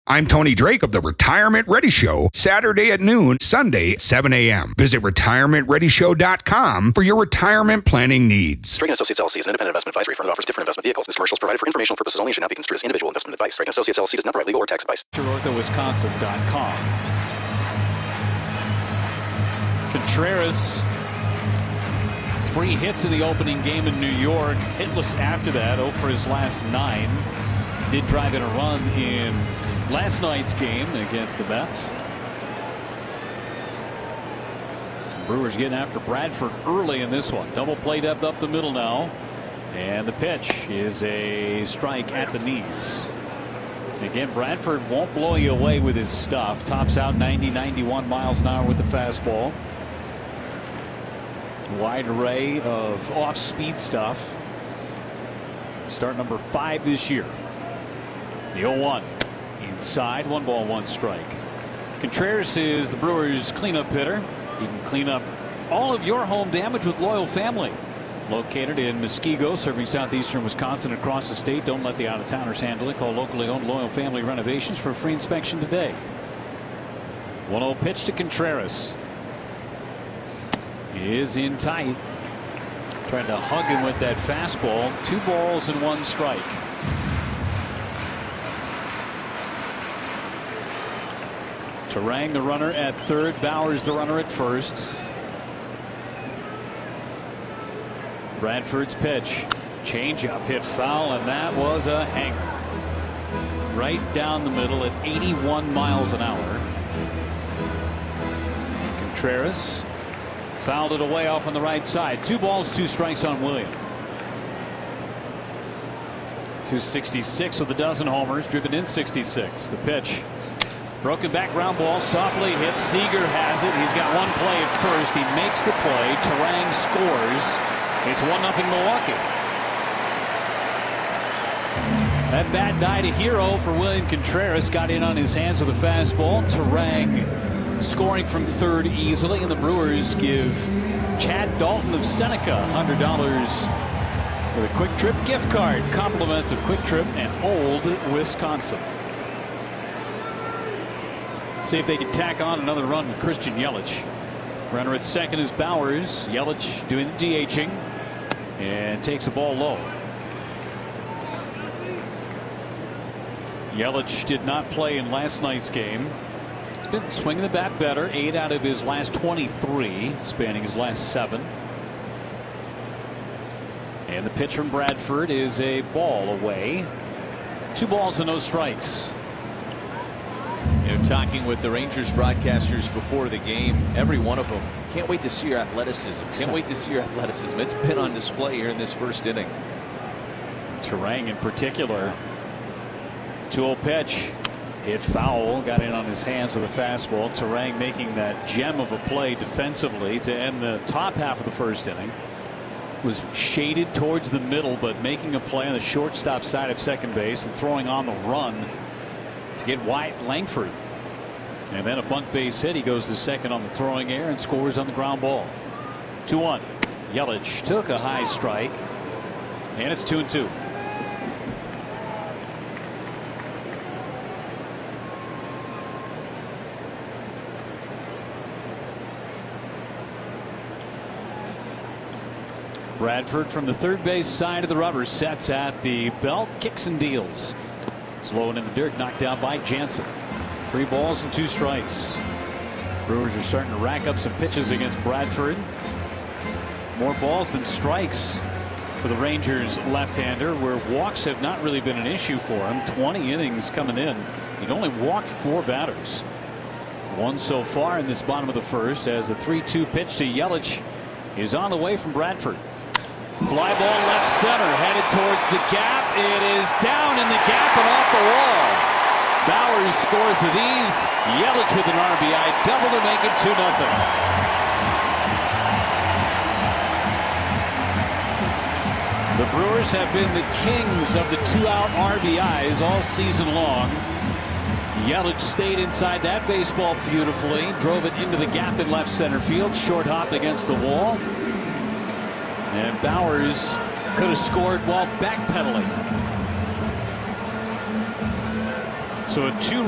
I'm Tony Drake of the Retirement Ready Show, Saturday at noon, Sunday at 7 a.m. Visit retirementreadyshow.com for your retirement planning needs. Drake & Associates LLC is an independent investment advisory firm that offers different investment vehicles. This commercial is provided for informational purposes only and should not be construed as individual investment advice. Drake & Associates LLC does not provide legal or tax advice. OrthoWisconsin.com. Contreras, 3 hits in the opening game in New York, hitless after that, 0 for his last 9. Did drive in a run in last night's game against the Mets. Brewers getting after Bradford early in this one. Double play depth up the middle now. And the pitch is a strike at the knees. Again, Bradford won't blow you away with his stuff. Tops out 90, 91 miles an hour with the fastball. Wide array of off-speed stuff. Start number 5 this year. The 0-1. Inside, 1 ball, 1 strike. Contreras is the Brewers' cleanup hitter. You can clean up all of your home damage with Loyal Family. Located in Muskego, serving southeastern Wisconsin across the state. Don't let the out-of-towners handle it. Call locally owned Loyal Family Renovations for a free inspection today. 1-0 pitch to Contreras. He is in tight. Trying to hug him with that fastball. 2 balls and 1 strike. Turang the runner at third. Bowers the runner at first. Bradford's pitch. Changeup hit foul, and that was a hanger. Right down the middle at 81 miles an hour. Contreras fouled it away off on the right side. 2 balls, 2 strikes on William. 266 with a dozen homers, driven in 66. The pitch. Broken back ground ball, softly hit. Seager has it. He's got 1 play at first. He makes the play. Turang scores. It's 1-0 Milwaukee. That bat died a hero for William Contreras. Got in on his hands with a fastball. Turang scoring from third easily, and the Brewers give Chad Dalton of Seneca $100 for the Quick Trip gift card. Compliments of Quick Trip and Old Wisconsin. See if they can tack on another run with Christian Yelich. Runner at second is Bowers. Yelich doing the DHing and takes a ball low. Yelich did not play in last night's game. He's been swinging the bat better. 8 out of his last 23, spanning his last 7. And the pitch from Bradford is a ball away. 2 balls and no strikes. You know, talking with the Rangers broadcasters before the game, every one of them can't wait to see your athleticism. Can't wait to see your athleticism. It's been on display here in this first inning. Turang in particular. 2-0 pitch. Hit foul. Got in on his hands with a fastball. Turang making that gem of a play defensively to end the top half of the first inning. Was shaded towards the middle, but making a play on the shortstop side of second base and throwing on the run to get Wyatt Langford. And then a bunt base hit. He goes to second on the throwing air and scores on the ground ball. 2-1. Yelich took a high strike, and it's 2-2. Bradford from the third base side of the rubber sets at the belt, kicks and deals. Slow and in the dirt, knocked down by Jansen. 3 balls and 2 strikes. Brewers are starting to rack up some pitches against Bradford. More balls than strikes for the Rangers left-hander, where walks have not really been an issue for him. 20 innings coming in. He'd only walked 4 batters. 1 so far in this bottom of the first, as a 3-2 pitch to Yelich is on the way from Bradford. Fly ball left center, headed towards the gap. It is down in the gap and off the wall. Bowers scores with ease. Yelich with an RBI double to make it 2-0. The Brewers have been the kings of the 2-out RBIs all season long. Yelich stayed inside that baseball beautifully, drove it into the gap in left center field, short hopped against the wall. And Bowers could have scored while backpedaling. So a 2